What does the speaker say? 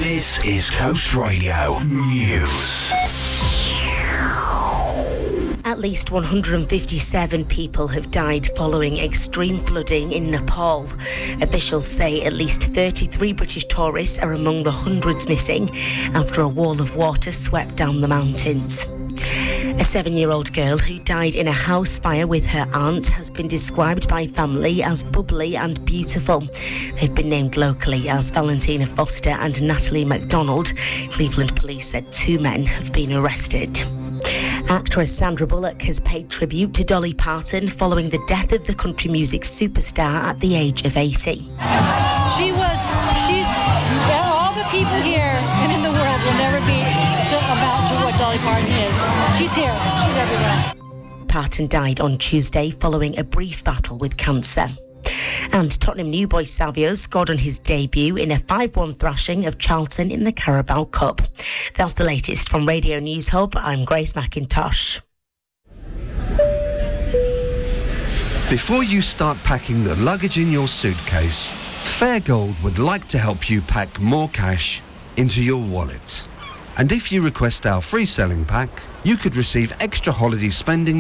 This is Coast Radio News. At least 157 people have died following extreme flooding in Nepal. Officials say at least 33 British tourists are among the hundreds missing after a wall of water swept down the mountains. A 7-year-old girl who died in a house fire with her aunt has been described by family as bubbly and beautiful. They've been named locally as Valentina Foster and Natalie MacDonald. Cleveland police said 2 men have been arrested. Actress Sandra Bullock has paid tribute to Dolly Parton following the death of the country music superstar at the age of 80. She's all the people here and in the world will never be so amount to what Dolly Parton is. She's here. She's everywhere. Parton died on Tuesday following a brief battle with cancer. And Tottenham new boy Savio scored on his debut in a 5-1 thrashing of Charlton in the Carabao Cup. That's the latest from Radio News Hub. I'm Grace McIntosh. Before you start packing the luggage in your suitcase, Fairgold would like to help you pack more cash into your wallet. And if you request our free selling pack, you could receive extra holiday spending